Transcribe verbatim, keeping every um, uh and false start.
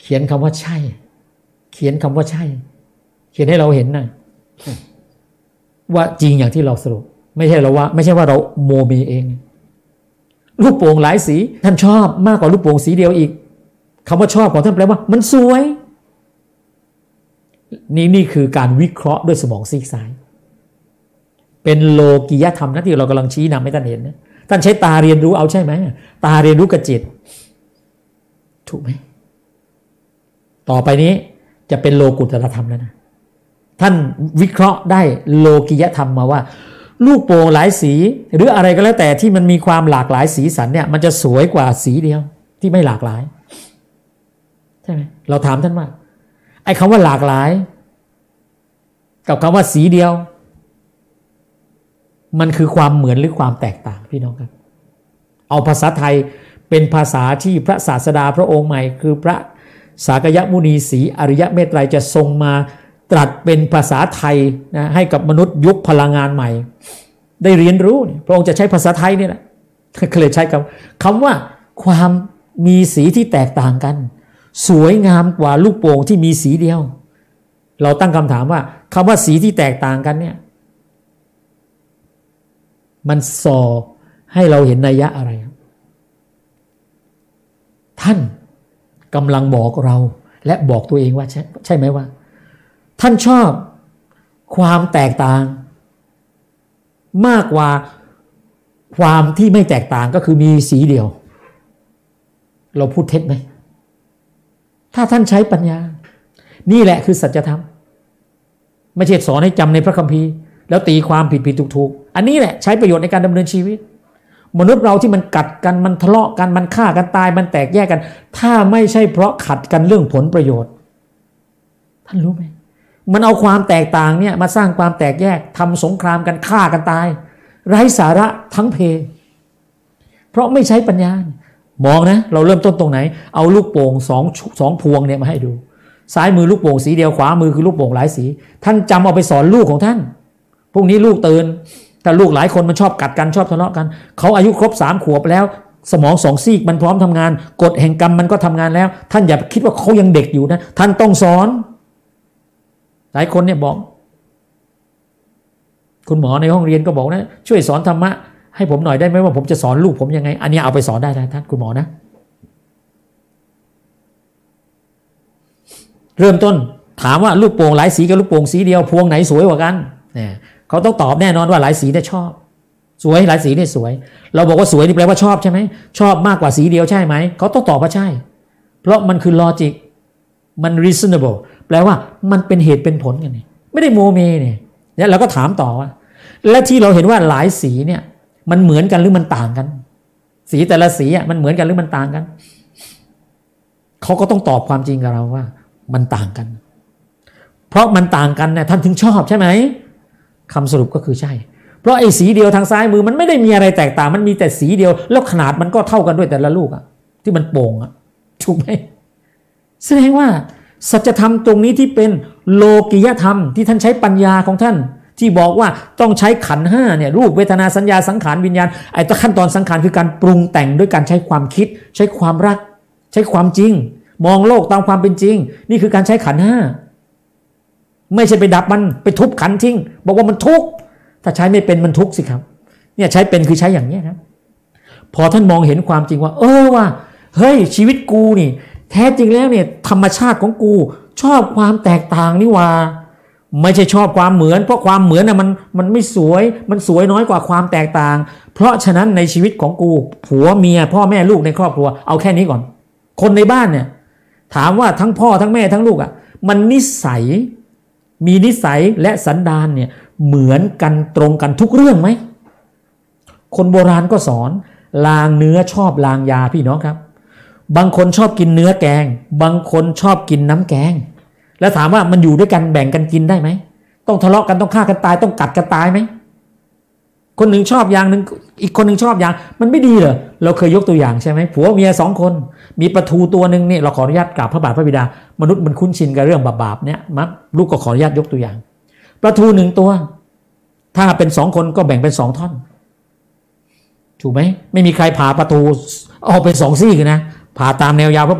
ขียนคำว่าใช่เขียนคำว่าใช่เขียนให้เราเห็นนะว่าจริงอย่างที่เราสรุปไม่ใช่เราว่าไม่ใช่ว่าเราโมเมเองลูกโป่งหลายสีท่านชอบมากกว่าลูกโป่งสีเดียวอีกคำว่าชอบของท่านแปลว่ามันสวยนี่นี่คือการวิเคราะห์ด้วยสมองซีกซ้ายเป็นโลกิยธรรมนะที่เรากำลังชี้นำให้ท่านเห็นนะท่านใช้ตาเรียนรู้เอาใช่ไหมตาเรียนรู้กับจิตถูกไหมต่อไปนี้จะเป็นโลกุตตรธรรมแล้วนะท่านวิเคราะห์ได้โลกิยธรรมมาว่าลูกโป่งหลายสีหรืออะไรก็แล้วแต่ที่มันมีความหลากหลายสีสันเนี่ยมันจะสวยกว่าสีเดียวที่ไม่หลากหลายใช่ไหมเราถามท่านว่าไอ้คำว่าหลากหลายกับคำว่าสีเดียวมันคือความเหมือนหรือความแตกต่างพี่น้องครับเอาภาษาไทยเป็นภาษาที่พระศาสดาพระองค์ใหม่คือพระสากยมุนีศรีอริยเมตไตรจะทรงมาตรัสเป็นภาษาไทยนะให้กับมนุษย์ยุคพลังงานใหม่ได้เรียนรู้พระองค์จะใช้ภาษาไทยนี่แหละก็เลยใช้คำคำว่าความมีสีที่แตกต่างกันสวยงามกว่าลูกโป่งที่มีสีเดียวเราตั้งคำถามว่าคำว่าสีที่แตกต่างกันเนี่ยมันส่อให้เราเห็นนัยยะอะไรท่านกำลังบอกเราและบอกตัวเองว่าใช่ใช่ไหมว่าท่านชอบความแตกต่างมากกว่าความที่ไม่แตกต่างก็คือมีสีเดียวเราพูดเท็จไหมถ้าท่านใช้ปัญญานี่แหละคือสัจธรรมไม่ใช่สอนให้จำในพระคัมภีร์แล้วตีความผิดผิดถูกถูกอันนี้แหละใช้ประโยชน์ในการดำเนินชีวิตมนุษย์เราที่มันกัดกันมันทะเลาะกันมันฆ่ากันตายมันแตกแยกกันถ้าไม่ใช่เพราะขัดกันเรื่องผลประโยชน์ท่านรู้ไหมมันเอาความแตกต่างเนี่ยมาสร้างความแตกแยกทำสงครามกันฆ่ากันตายไร้สาระทั้งเพเพราะไม่ใช้ปัญญามองนะเราเริ่มต้นตรงไหนเอาลูกโป่งสองสองพวงเนี่ยมาให้ดูซ้ายมือลูกโป่งสีเดียวขวามือคือลูกโป่งหลายสีท่านจำเอาไปสอนลูกของท่านพรุ่งนี้ลูกตื่นแต่ลูกหลายคนมันชอบกัดกันชอบทะเลาะกันเขาอายุครบสามขวบแล้วสมองสองซีกมันพร้อมทำงานกฎแห่งกรรมมันก็ทำงานแล้วท่านอย่าคิดว่าเขายังเด็กอยู่นะท่านต้องสอนหลายคนเนี่ยบอกคุณหมอในห้องเรียนก็บอกนะช่วยสอนธรรมะให้ผมหน่อยได้ไหมว่าผมจะสอนลูกผมยังไงอันนี้เอาไปสอนได้นะท่านคุณหมอนะเริ่มต้นถามว่าลูกโป่งหลายสีกับลูกโป่งสีเดียวพวงไหนสวยกว่ากันเนี่ยเขาต้องตอบแน่นอนว่าหลายสีเนี่ยชอบสวยหลายสีเนี่ยสวยเราบอกว่าสวยนี่แปลว่าชอบใช่ไหมชอบมากกว่าสีเดียวใช่ไหมเขาต้องตอบว่าใช่เพราะมันคือลอจิกมัน reasonable แปลว่ามันเป็นเหตุเป็นผลกันนี่ไม่ได้โมเมเนี่ยแล้วเราก็ถามต่อว่าและที่เราเห็นว่าหลายสีเนี่ยมันเหมือนกันหรือมันต่างกันสีแต่ละสีอ่ะมันเหมือนกันหรือมันต่างกันเขาก็ต้องตอบความจริงกับเราว่ามันต่างกันเพราะมันต่างกันเนี่ยท่านถึงชอบใช่ไหมคำสรุปก็คือใช่เพราะไอ้สีเดียวทางซ้ายมือมันไม่ได้มีอะไรแตกต่างมันมีแต่สีเดียวแล้วขนาดมันก็เท่ากันด้วยแต่ละลูกอ่ะที่มันโป่งอ่ะถูกไหมแสดงว่าสัจธรรมตรงนี้ที่เป็นโลกิยธรรมที่ท่านใช้ปัญญาของท่านที่บอกว่าต้องใช้ขันธ์ห้าเนี่ยรูปเวทนาสัญญาสังขารวิญญาณไอ้ขั้นตอนสังขารคือการปรุงแต่งด้วยการใช้ความคิดใช้ความรักใช้ความจริงมองโลกตามความเป็นจริงนี่คือการใช้ขันธ์ห้าไม่ใช่ไปดับมันไปทุบขันธ์ทิ้งบอกว่ามันทุกข์ถ้าใช้ไม่เป็นมันทุกข์สิครับเนี่ยใช้เป็นคือใช้อย่างนี้ครับพอท่านมองเห็นความจริงว่าเออว่าเฮ้ยชีวิตกูนี่แท้จริงแล้วเนี่ยธรรมชาติของกูชอบความแตกต่างนี่ว่าไม่ใช่ชอบความเหมือนเพราะความเหมือนน่ะมันมันไม่สวยมันสวยน้อยกว่าความแตกต่างเพราะฉะนั้นในชีวิตของกูผัวเมียพ่อแม่ลูกในครอบครัวเอาแค่นี้ก่อนคนในบ้านเนี่ยถามว่าทั้งพ่อทั้งแม่ทั้งลูกอ่ะมันนิสัยมีนิสัยและสันดานเนี่ยเหมือนกันตรงกันทุกเรื่องไหมคนโบราณก็สอนลางเนื้อชอบลางยาพี่น้องครับบางคนชอบกินเนื้อแกงบางคนชอบกินน้ำแกงแล้วถามว่ามันอยู่ด้วยกันแบ่งกันกินได้ไหมต้องทะเลาะกันต้องฆ่ากันตายต้องกัดกันตายไหมคนหนึ่งชอบอย่างหนึ่งอีกคนหนึ่งชอบอย่างมันไม่ดีเหรอเราเคยยกตัวอย่างใช่ไหมผัวเมียสองคนมีปลาทูตัวหนึ่งนี่เราขออนุญาตกราบพระบาทพระบิดามนุษย์มันคุ้นชินกับเรื่องบาปๆเนี่ยมั้งลูกก็ขออนุญาตยกตัวอย่างปลาทูหนึ่งตัวถ้าเป็นสองคนก็แบ่งเป็นสองท่อนถูกไหมไม่มีใครผ่าปลาทูออกเป็นสองซี่กันนะผ่าตามแนวยาว